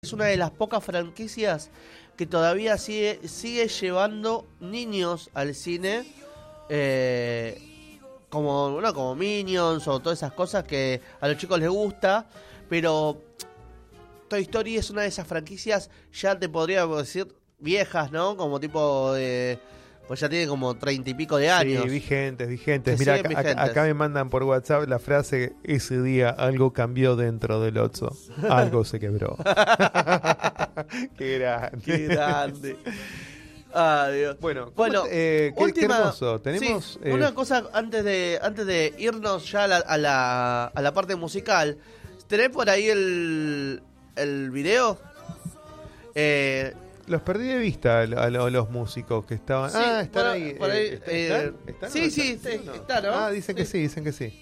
Es una de las pocas franquicias que todavía sigue llevando niños al cine, como Minions o todas esas cosas que a los chicos les gusta, pero Toy Story es una de esas franquicias, ya te podría decir, viejas, ¿no? Como tipo de... Pues ya tiene como 30 y pico de años. Sí, vigentes. Que Mira, siguen vigentes. acá me mandan por WhatsApp la frase: ese día algo cambió dentro del Otso. Algo se quebró. Qué grande. Qué grande. Dios. Bueno, qué hermoso. Tenemos sí, una cosa antes de irnos ya a la parte musical. ¿Tenés por ahí el video? Los perdí de vista a los músicos que estaban. Sí, están ahí. Por ahí ¿Están? Sí, está, ¿no? Dicen que sí.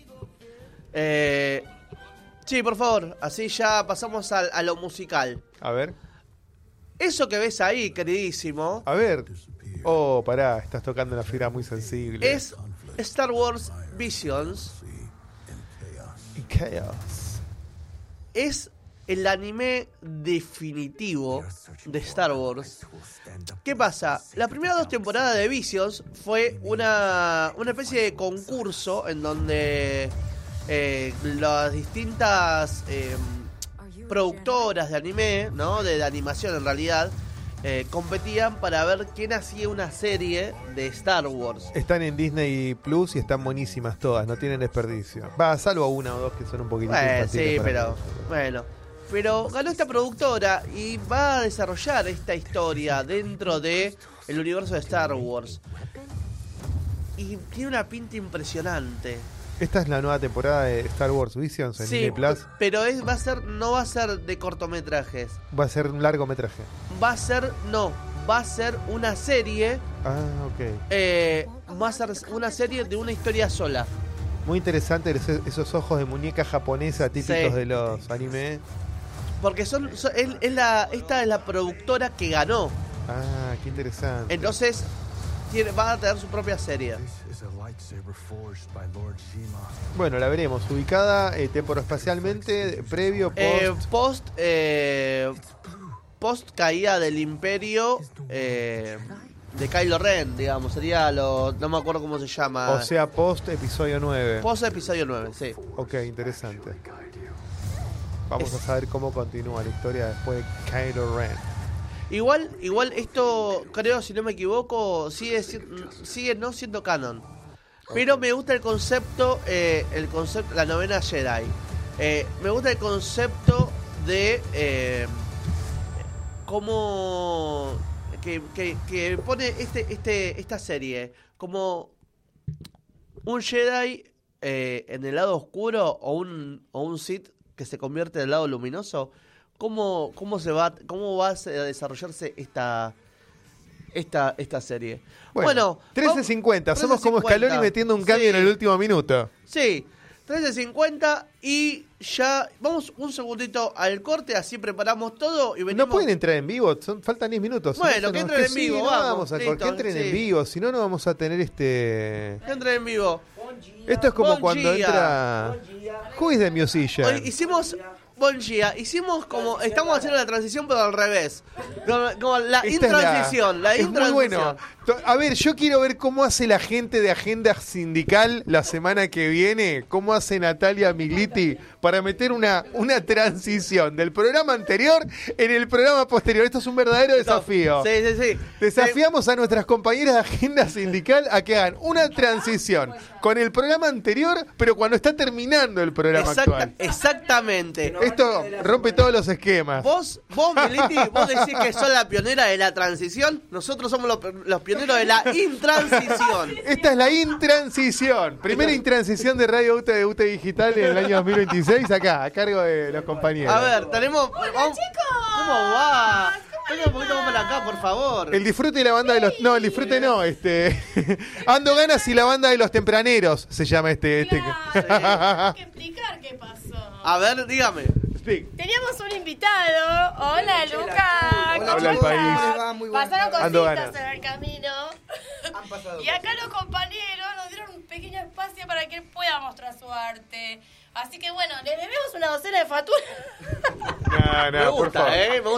Sí, por favor, así ya pasamos a lo musical. A ver. Eso que ves ahí, queridísimo, A ver. Oh, pará, estás tocando una fibra muy sensible. es Star Wars Visions. Y Chaos. Es el anime definitivo de Star Wars. ¿Qué pasa? Las primeras 2 temporadas de Visions fue una especie de concurso en donde las distintas productoras de anime, ¿no? De animación en realidad, competían para ver quién hacía una serie de Star Wars. Están en Disney Plus y están buenísimas todas, no tienen desperdicio. Salvo una o dos que son un poquitito infantiles Sí, para pero mí. bueno. Pero ganó esta productora y va a desarrollar esta historia dentro de el universo de Star Wars. Y tiene una pinta impresionante. Esta es la nueva temporada de Star Wars Visions en Disney Plus. Pero no va a ser de cortometrajes. Va a ser un largometraje. Va a ser una serie. Ok. Va a ser una serie de una historia sola. Muy interesante esos ojos de muñeca japonesa típicos Sí. de los anime. Porque esta es la productora que ganó. Qué interesante. Entonces va a tener su propia serie. Bueno, la veremos. Ubicada temporoespacialmente, previo, post caída del imperio de Kylo Ren, digamos. Sería no me acuerdo cómo se llama. O sea, post episodio 9. Post episodio 9, sí. Ok, interesante. Vamos a saber cómo continúa la historia después de Kylo Ren. Igual esto, creo, si no me equivoco, sigue no siendo canon. Pero me gusta el concepto, la novena Jedi. Me gusta el concepto de cómo que pone esta serie como un Jedi en el lado oscuro o un Sith que se convierte en el lado luminoso. ¿Cómo va a desarrollarse esta serie? Bueno, 13:50, somos como 13:50. Scaloni metiendo un cambio en el último minuto. Sí, 13:50 y ya vamos un segundito al corte, así preparamos todo y venimos. No pueden entrar en vivo, faltan 10 minutos. Bueno, que entren en vivo, vamos. Que entren en vivo, si no, no vamos a tener Que entren en vivo. Esto es como Bon cuando dia. entra... Who is the musician? Hoy hicimos como estamos haciendo la transición pero al revés. Como la intransición. Es muy bueno. A ver, yo quiero ver cómo hace la gente de Agenda Sindical la semana que viene, cómo hace Natalia Migliti para meter una transición del programa anterior en el programa posterior. Esto es un verdadero desafío. Sí. Desafiamos a nuestras compañeras de Agenda Sindical a que hagan una transición con el programa anterior, pero cuando está terminando el programa actual. Exactamente. Esto rompe todos los esquemas. Vos, Militi, vos decís que sos la pionera de la transición. Nosotros somos los pioneros de la intransición. Esta es la intransición. Primera intransición de Radio UTE Digital en el año 2026, acá, a cargo de los compañeros. A ver, tenemos... Hola, chicos. ¿Cómo va? Venga un poquito más para acá, por favor. El disfrute y la banda de los... No, el disfrute no, Ando Ganas y la banda de los tempraneros se llama Claro, hay que explicar qué pasó. A ver, dígame. Teníamos un invitado. Hola, Lucas. Hola, al país. Muy Pasaron Ando cositas ganas. en el camino. Han pasado Y acá los compañeros nos dieron un pequeño espacio para que él pueda mostrar su arte. Así que bueno, les debemos una docena de facturas. No, Me por gusta, favor. me gusta.